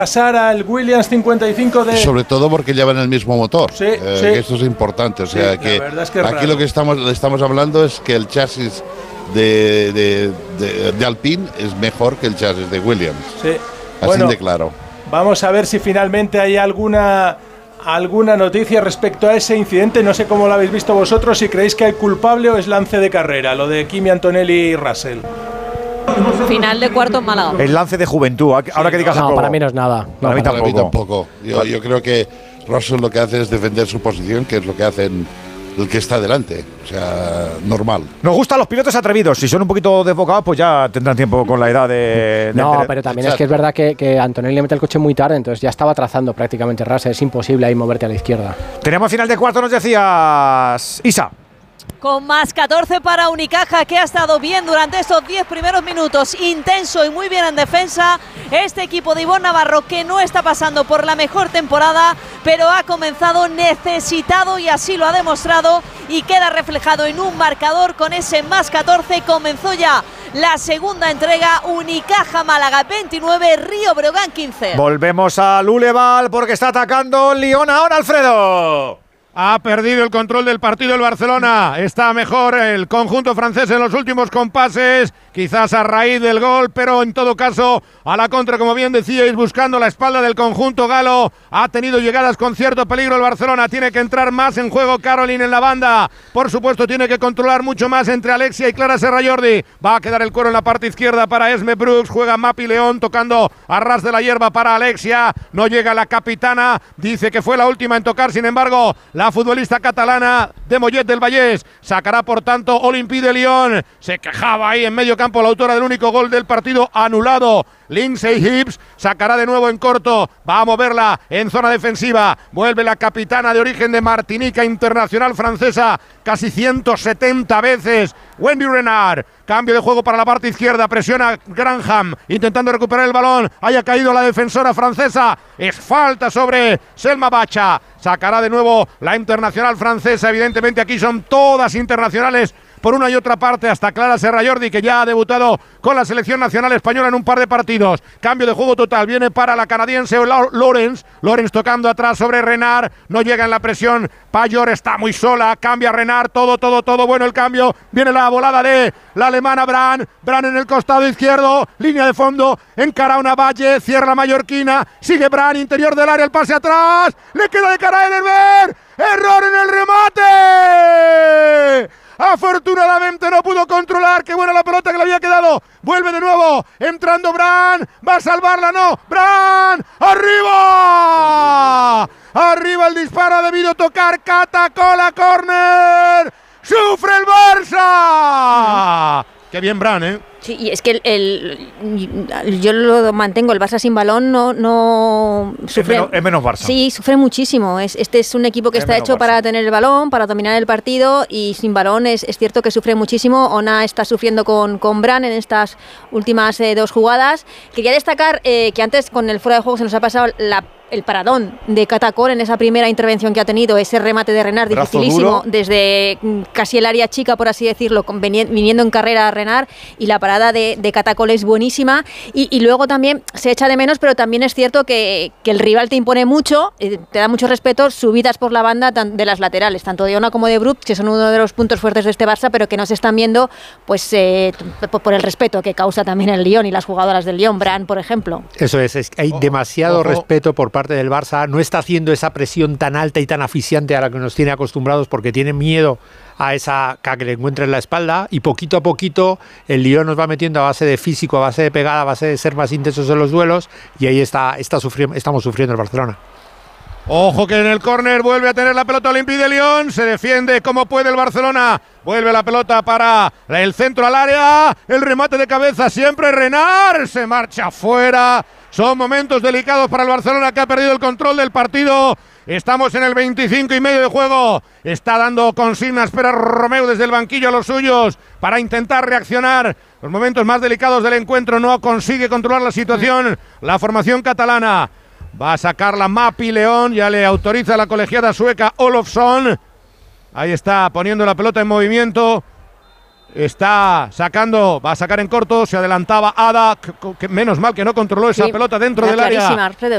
pasar al Williams 55 de... Sobre todo porque llevan el mismo motor. Sí. Esto es importante. O sea, que aquí lo que estamos hablando es que el chasis de Alpine es mejor que el chasis de Williams. Sí. Así de claro. Vamos a ver si finalmente hay alguna noticia respecto a ese incidente. No sé cómo lo habéis visto vosotros, si creéis que hay culpable o es lance de carrera, lo de Kimi Antonelli y Russell. Final de cuarto en Málaga. El lance de juventud. Ahora que digas no, para mí no es nada. Para mí tampoco. Yo creo que Russell lo que hace es defender su posición, que es lo que hacen el que está delante. O sea, normal. Nos gustan los pilotos atrevidos. Si son un poquito desbocados, pues ya tendrán tiempo con la edad de no, pero también es que es verdad que Antonelli le mete el coche muy tarde, entonces ya estaba trazando prácticamente Russell. Es imposible ahí moverte a la izquierda. Tenemos final de cuarto, nos decías, Isa. Con más 14 para Unicaja, que ha estado bien durante estos 10 primeros minutos, intenso y muy bien en defensa. Este equipo de Ivonne Navarro, que no está pasando por la mejor temporada, pero ha comenzado necesitado y así lo ha demostrado, y queda reflejado en un marcador con ese más 14. Comenzó ya la segunda entrega. Unicaja Málaga 29, Río Breogán 15. Volvemos a Luleval porque está atacando Lyon ahora, Alfredo. Ha perdido el control del partido el Barcelona. Está mejor el conjunto francés en los últimos compases, quizás a raíz del gol, pero en todo caso a la contra, como bien decíais, buscando la espalda del conjunto galo. Ha tenido llegadas con cierto peligro el Barcelona. Tiene que entrar más en juego Caroline en la banda. Por supuesto tiene que controlar mucho más entre Alexia y Clara Serrajordi. Va a quedar el cuero en la parte izquierda para Esme Brooks. Juega Mapi León tocando a ras de la hierba para Alexia. No llega la capitana. Dice que fue la última en tocar, sin embargo la futbolista catalana de Mollet del Vallès sacará por tanto Olympique de Lyon. Se quejaba ahí en medio campo la autora del único gol del partido anulado, Lindsay Hibbs. Sacará de nuevo en corto, va a moverla en zona defensiva. Vuelve la capitana de origen de Martinica, internacional francesa casi 170 veces, Wendy Renard. Cambio de juego para la parte izquierda, presiona Granham intentando recuperar el balón. Haya caído la defensora francesa, es falta sobre Selma Bacha. Sacará de nuevo la internacional francesa. Evidentemente aquí son todas internacionales por una y otra parte, hasta Clara Serrajordi, que ya ha debutado con la selección nacional española en un par de partidos. Cambio de juego total, viene para la canadiense Lawrence tocando atrás sobre Renard, no llega en la presión, Payor está muy sola, cambia Renard, todo bueno el cambio, viene la volada de la alemana Bran en el costado izquierdo, línea de fondo, encara una Valle, cierra la mallorquina, sigue Bran, interior del área, el pase atrás, le queda de cara a Edelberg, error en el remate. Afortunadamente no pudo controlar. Qué buena la pelota que le había quedado. Vuelve de nuevo. Entrando Bran. Va a salvarla. No. Bran. ¡Arriba! Arriba el disparo. Ha debido tocar Catacola. Córner. ¡Sufre el Barça! Qué bien Bran, ¿eh? Sí, y es que yo lo mantengo, el Barça sin balón no sufre. Es menos Barça. Sí, sufre muchísimo. Este es un equipo que está hecho Barça para tener el balón, para dominar el partido, y sin balón es cierto que sufre muchísimo. Ona está sufriendo con Bran en estas últimas dos jugadas. Quería destacar que antes con el fuera de juego se nos ha pasado el paradón de Catacol en esa primera intervención que ha tenido, ese remate de Renard dificilísimo desde casi el área chica, por así decirlo, viniendo en carrera a Renard, y la parada de Catacol es buenísima, y luego también se echa de menos, pero también es cierto que el rival te impone mucho, te da mucho respeto, subidas por la banda de las laterales, tanto de Ona como de Brooks, que son uno de los puntos fuertes de este Barça, pero que no se están viendo pues por el respeto que causa también el Lyon y las jugadoras del Lyon, Bran, por ejemplo. Eso es que hay demasiado respeto por parte del Barça, no está haciendo esa presión tan alta y tan asfixiante a la que nos tiene acostumbrados, porque tiene miedo a que le encuentre en la espalda, y poquito a poquito el Lyon nos va metiendo a base de físico, a base de pegada, a base de ser más intensos en los duelos, y ahí estamos sufriendo el Barcelona. Ojo que en el córner vuelve a tener la pelota Olympique de Lyon, se defiende como puede el Barcelona, vuelve la pelota para el centro al área, el remate de cabeza siempre Renard, se marcha fuera. Son momentos delicados para el Barcelona, que ha perdido el control del partido. Estamos en el 25 y medio de juego. Está dando consignas Pere Romeu desde el banquillo a los suyos para intentar reaccionar. Los momentos más delicados del encuentro, no consigue controlar la situación la formación catalana. Va a sacar la Mapi León, ya le autoriza la colegiada sueca Olofsson. Ahí está poniendo la pelota en movimiento. Está sacando, va a sacar en corto, se adelantaba Ada, que menos mal que no controló esa pelota dentro del área.